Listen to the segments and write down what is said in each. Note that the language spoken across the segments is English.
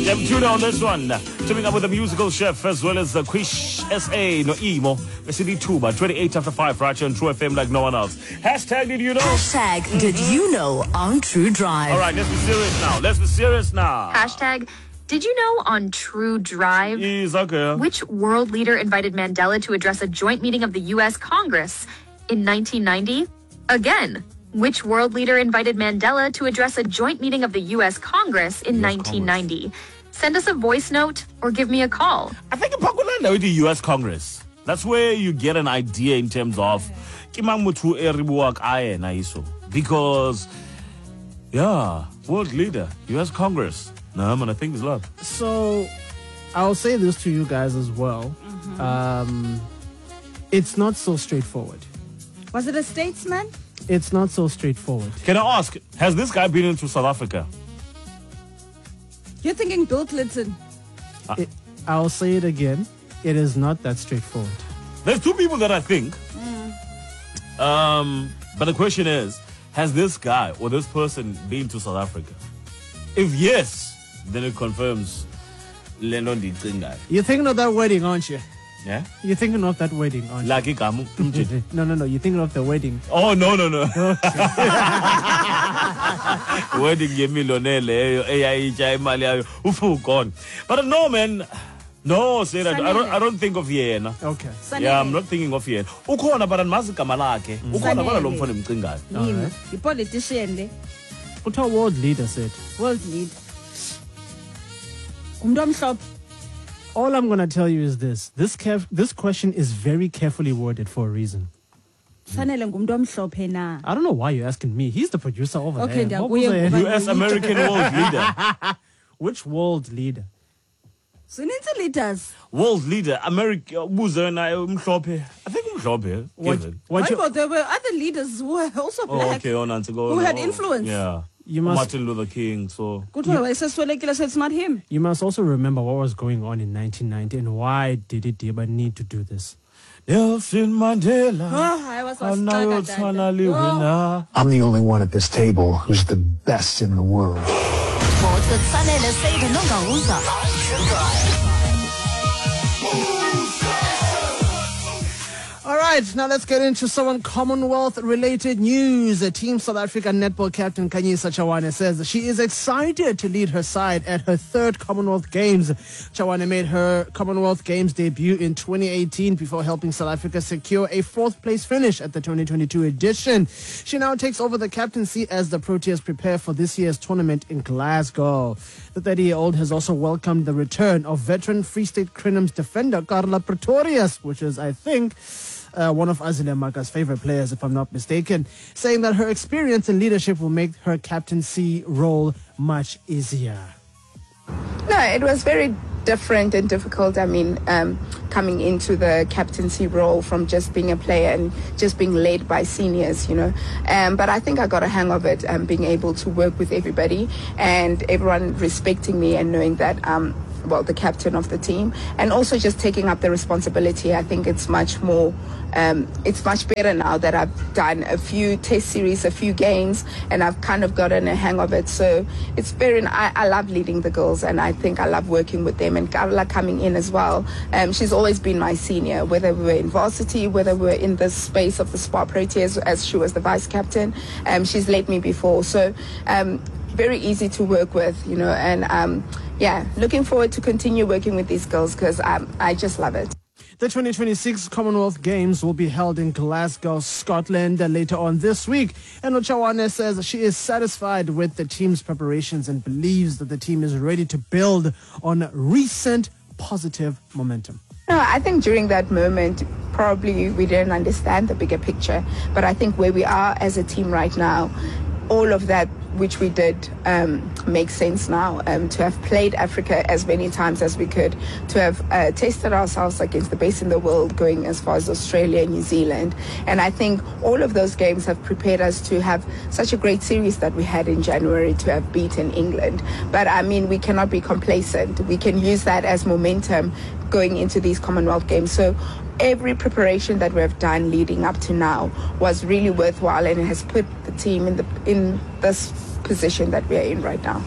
Tune on this one. Coming up with a musical chef as well as the Quish SA no Emo. City Tuba, 28 after 5 right here on True FM like no one else. Hashtag did you know? Hashtag did you know on True Drive. All right, let's be serious now. Hashtag did you know on True Drive? Is okay. Which world leader invited Mandela to address a joint meeting of the U.S. Congress in 1990? Again, which world leader invited Mandela to address a joint meeting of the U.S. Congress in 1990? Send us a voice note or give me a call. I think in with the U.S. Congress. That's where you get an idea in terms of because, yeah, world leader, U.S. Congress. No, man, I think it's love. So, I'll say this to you guys as well. It's not so straightforward. Was it a statesman? It's not so straightforward. Can I ask, has this guy been into South Africa? You're thinking Bill Clinton. I'll say it again. It is not that straightforward. There's two people that I think. But the question is, has this guy or this person been to South Africa? If yes, then it confirms Lennon did guy. You're thinking of that wedding, aren't you? Yeah? You're thinking of that wedding, aren't you? Lucky Kamu. No. You're thinking of the wedding. Oh, no. Wedding gave me Lonele. But no, man. No, say that. I don't think of Yena. Okay. Yeah, I'm not thinking of Yena. Ukhona but anmazigama lakhe. Ukhona bala lo mfana emcingayo. The politician le. What our world leader said. World leader. Umuntu omhlophe. All I'm going to tell you is this. This question is very carefully worded for a reason. Fanele ngumuntu omhlophe na. I don't know why you're asking me. He's the producer over there. US American world leader. Which world leader? Sininzi leaders. World leader. America. Umhlophe. I think Umhlophe. But there were other leaders who were also black. Okay, who had influence. Yeah. Martin Luther King, so... It's not him. You must also remember what was going on in 1990 and why did Idiba need to do this. Nelson Mandela. I'm the only one at this table who's the best in the world. All right, now let's get into some Commonwealth-related news. Team South Africa netball captain Khanyisa Chawane says she is excited to lead her side at her third Commonwealth Games. Chawane made her Commonwealth Games debut in 2018 before helping South Africa secure a fourth-place finish at the 2022 edition. She now takes over the captaincy as the Proteas prepare for this year's tournament in Glasgow. The 30-year-old has also welcomed the return of veteran Free State Crinum's defender Carla Pretorius, which is, I think, one of Azile Maka's favorite players, if I'm not mistaken, saying that her experience and leadership will make her captaincy role much easier. No, it was very different and difficult. I mean, coming into the captaincy role from just being a player and just being led by seniors, you know. But I think I got a hang of it, being able to work with everybody and everyone respecting me and knowing that the captain of the team, and also just taking up the responsibility. I think it's much more, it's much better now that I've done a few test series, a few games, and I've kind of gotten a hang of it. So it's very, I love leading the girls, and I think I love working with them. And Carla coming in as well, she's always been my senior, whether we were in varsity, whether we were in the space of the Spa Proteas as she was the vice captain. She's led me before. So very easy to work with, you know, and looking forward to continue working with these girls because I just love it. The 2026 Commonwealth Games will be held in Glasgow, Scotland later on this week. And Chawane says she is satisfied with the team's preparations and believes that the team is ready to build on recent positive momentum. No, I think during that moment, probably we didn't understand the bigger picture. But I think where we are as a team right now, all of that which we did makes sense now. To have played Africa as many times as we could, to have tested ourselves against the best in the world, going as far as Australia and New Zealand. And I think all of those games have prepared us to have such a great series that we had in January, to have beaten England. But I mean, we cannot be complacent. We can use that as momentum going into these Commonwealth Games. So every preparation that we have done leading up to now was really worthwhile, and it has put the team in this position that we are in right now.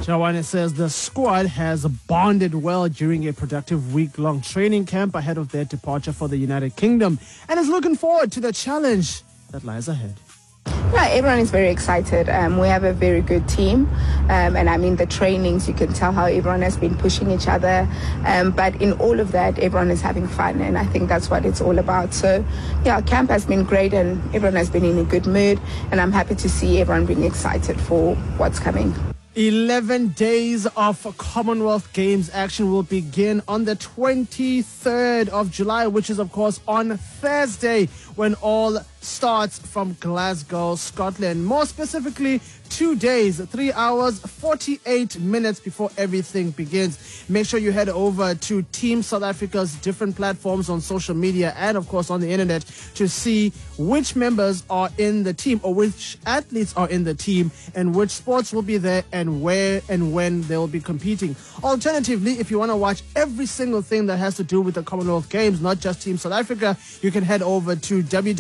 Chawane says the squad has bonded well during a productive week-long training camp ahead of their departure for the United Kingdom and is looking forward to the challenge that lies ahead. Yeah, everyone is very excited. We have a very good team. And I mean, the trainings, you can tell how everyone has been pushing each other. But in all of that, everyone is having fun. And I think that's what it's all about. So, yeah, camp has been great and everyone has been in a good mood. And I'm happy to see everyone being excited for what's coming. 11 days of Commonwealth Games action will begin on the 23rd of July, which is, of course, on Thursday, when all starts from Glasgow, Scotland. More specifically, 2 days, 3 hours, 48 minutes before everything begins. Make sure you head over to Team South Africa's different platforms on social media and, of course, on the internet to see which members are in the team or which athletes are in the team and which sports will be there and where and when they will be competing. Alternatively, if you want to watch every single thing that has to do with the Commonwealth Games, not just Team South Africa, you can head over to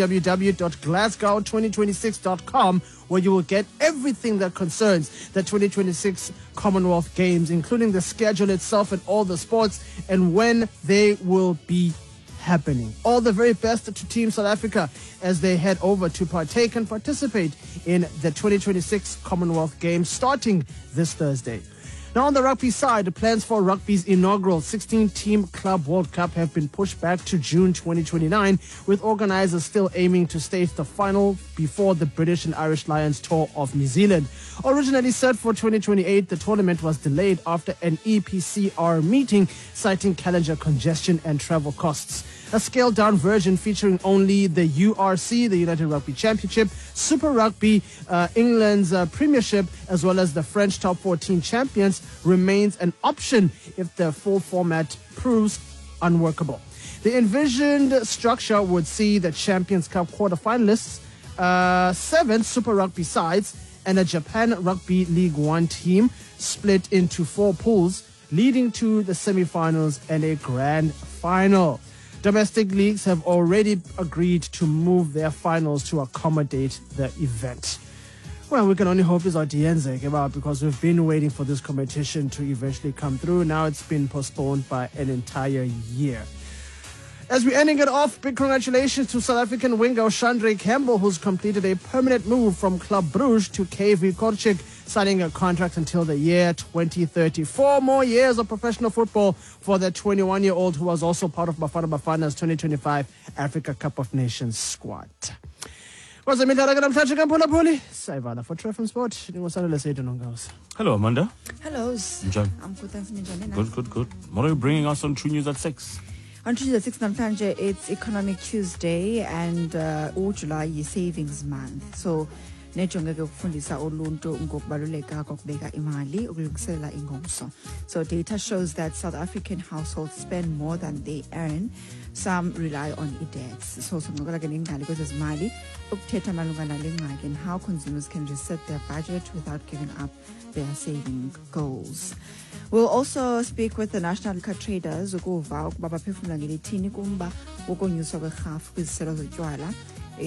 www.glasgow2026.com, where you will get everything that concerns the 2026 Commonwealth Games, including the schedule itself and all the sports and when they will be happening. All the very best to Team South Africa as they head over to partake and participate in the 2026 Commonwealth Games starting this Thursday. Now, on the rugby side, plans for rugby's inaugural 16-team Club World Cup have been pushed back to June 2029, with organisers still aiming to stage the final before the British and Irish Lions tour of New Zealand. Originally set for 2028, the tournament was delayed after an EPCR meeting citing calendar congestion and travel costs. A scaled-down version featuring only the URC, the United Rugby Championship, Super Rugby, England's Premiership, as well as the French Top 14 champions, remains an option if the full format proves unworkable. The envisioned structure would see the Champions Cup quarterfinalists, 7 Super Rugby sides, and a Japan Rugby League One team split into 4 pools, leading to the semi-finals and a grand final. Domestic leagues have already agreed to move their finals to accommodate the event. Well, we can only hope it's our DNZ, because we've been waiting for this competition to eventually come through. Now it's been postponed by an entire year. As we're ending it off, big congratulations to South African winger Shandre Campbell, who's completed a permanent move from Club Brugge to KV Kortrijk, signing a contract until the year 2030. 4 more years of professional football for the 21-year-old, who was also part of Bafana Bafana's 2025 Africa Cup of Nations squad. For True FM Sport, Hello, Amanda. Hello. Njani? I'm good, thanks. Ninjani. Good. What are you bringing us on True News at 6? On Tuesday, 6 namhlanje, it's Economic Tuesday and July is Savings Month. So, nejongeke ukufundisa uluntu ngokubaluleka kokubeka imali ukulungiselela ingomso. So data shows that South African households spend more than they earn. Some rely on e-debts. So sinqokola ke nengqali kwezezimali ukuthetha malunga nale ngxaki and how consumers can reset their budget without giving up their saving goals. We'll also speak with the National Liquor Traders ukuva ukuba baphefumla ngelithini kumba wokonyuswa kwerhafu kwiziselo zotywala.